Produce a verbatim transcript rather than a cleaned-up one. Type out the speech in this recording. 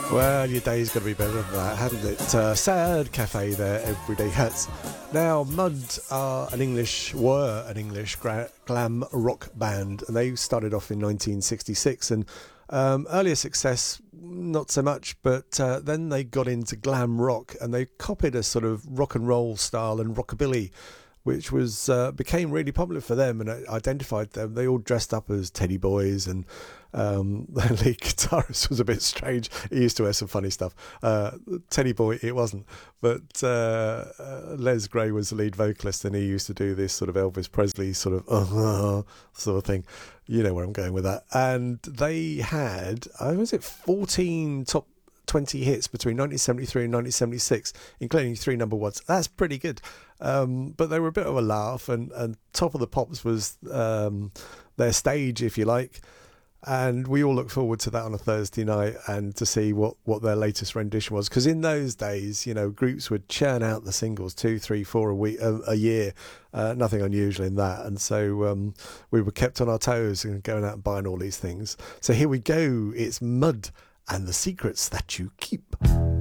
Well, your day's got to be better than that, hadn't it? Uh, sad cafe there, Everyday Hats. Now, Mud are an English, were an English gra- glam rock band, and they started off in nineteen sixty-six, and um, earlier success, not so much, but uh, then they got into glam rock, and they copied a sort of rock and roll style and rockabilly, which was uh, became really popular for them and identified them. They all dressed up as Teddy Boys, and um, the lead guitarist was a bit strange. He used to wear some funny stuff. Uh, Teddy Boy, it wasn't, but uh, uh, Les Gray was the lead vocalist, and he used to do this sort of Elvis Presley sort of uh, sort of thing. You know where I'm going with that. And they had, uh, was it fourteen top twenty hits between nineteen seventy-three and nineteen seventy-six, including three number ones. That's pretty good. Um, but they were a bit of a laugh, and, and Top of the Pops was um, their stage, if you like. And we all look forward to that on a Thursday night and to see what, what their latest rendition was. Because in those days, you know, groups would churn out the singles two, three, four a week, a, a year. Uh, nothing unusual in that. And so um, we were kept on our toes and going out and buying all these things. So here we go. It's Mud and the Secrets That You Keep.